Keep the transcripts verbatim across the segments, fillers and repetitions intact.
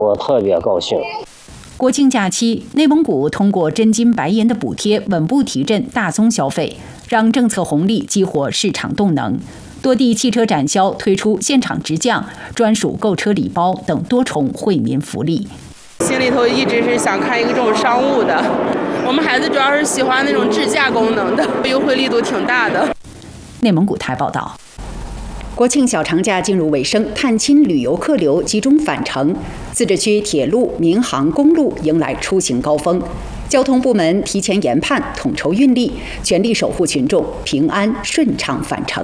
我特别高兴。 国庆假期，内蒙古通过真金白银的补贴，稳步提振大宗消费，让政策红利激活市场动能。多地汽车展销推出现场直降、专属购车礼包等多重惠民福利。 心里头一直是想看一个这种商务的，我们孩子主要是喜欢那种智驾功能的，优惠力度挺大的。 内蒙古台报道。国庆小长假进入尾声，探亲旅游客流集中返程，自治区铁路、民航、公路迎来出行高峰。交通部门提前研判，统筹运力，全力守护群众平安顺畅返程。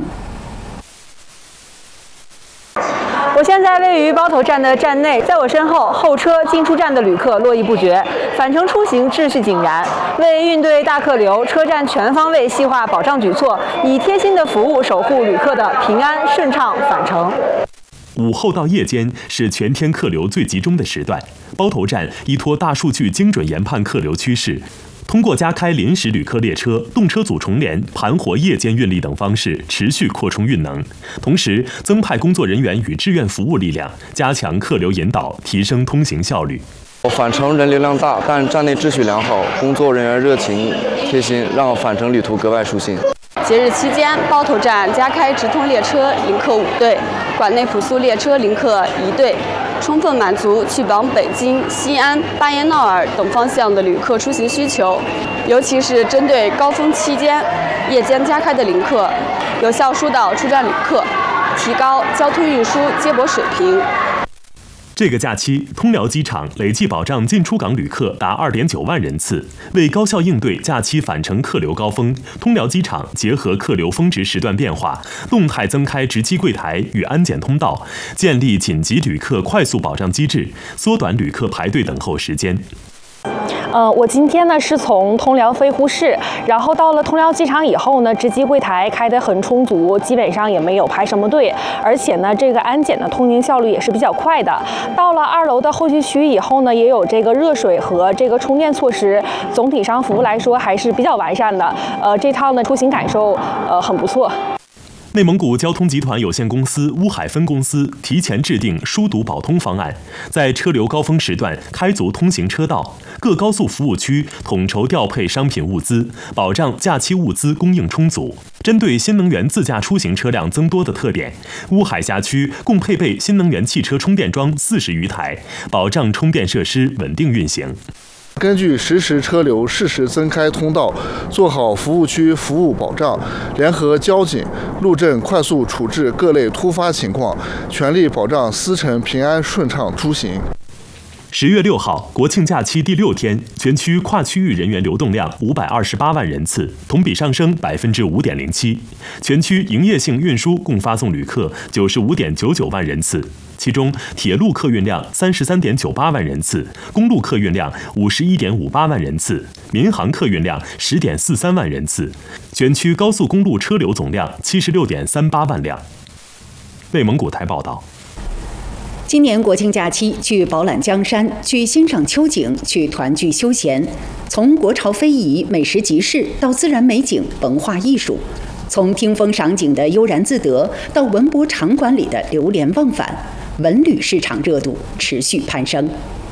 我现在位于包头站的站内，在我身后，候车进出站的旅客络绎不绝，返程出行秩序井然。为应对大客流，车站全方位细化保障举措，以贴心的服务守护旅客的平安顺畅返程。 午后到夜间是全天客流最集中的时段，包头站依托大数据精准研判客流趋势，通过加开临时旅客列车、动车组重联、盘活夜间运力等方式，持续扩充运能，同时增派工作人员与志愿服务力量，加强客流引导，提升通行效率。 返程人流量大，但站内秩序良好，工作人员热情贴心，让返程旅途格外舒心。 节日期间，包头站加开直通列车临客五对，管内普速列车临客一对，充分满足去往北京、西安、巴彦淖尔等方向的旅客出行需求，尤其是针对高峰期间、夜间加开的临客，有效疏导出站旅客，提高交通运输接驳水平。 这个假期，通辽机场累计保障进出港旅客达 二点九万人次。为高效应对假期返程客流高峰，通辽机场结合客流峰值时段变化，动态增开值机柜台与安检通道，建立紧急旅客快速保障机制，缩短旅客排队等候时间。 呃，我今天呢是从通辽飞呼市，然后到了通辽机场以后呢，值机柜台开得很充足，基本上也没有排什么队，而且呢，这个安检的通行效率也是比较快的。到了二楼的候机区以后呢，也有这个热水和这个充电措施，总体上服务来说还是比较完善的。呃，这趟的出行感受呃很不错。 内蒙古交通集团有限公司乌海分公司提前制定疏堵保通方案，在车流高峰时段开足通行车道，各高速服务区统筹调配商品物资，保障假期物资供应充足。针对新能源自驾出行车辆增多的特点，乌海辖区共配备新能源汽车充电桩四十余台，保障充电设施稳定运行。 根据实时车流适时增开通道，做好服务区服务保障，联合交警、路政快速处置各类突发情况，全力保障司乘平安顺畅出行。 十月六号，国庆假期第六天，全区跨区域人员流动量五百二十八万人次，同比上升百分之五点零七。全区营业性运输共发送旅客九十五点九九万人次。其中，铁路客运量三十三点九八万人次，公路客运量五十一点五八万人次，民航客运量十点四三万人次。全区高速公路车流总量七十六点三八万辆。内蒙古台报道。 今年国庆假期，去饱览江山，去欣赏秋景，去团聚休闲。从国潮非遗、美食集市到自然美景、文化艺术，从听风赏景的悠然自得，到文博场馆里的流连忘返，文旅市场热度持续攀升。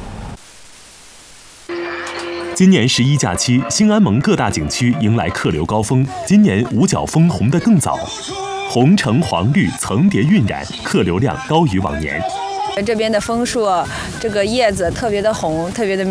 今年十一假期，兴安盟各大景区迎来客流高峰。今年五角峰红得更早，红橙黄绿层叠晕染，客流量高于往年。 这边的枫树，这个叶子特别的红，特别的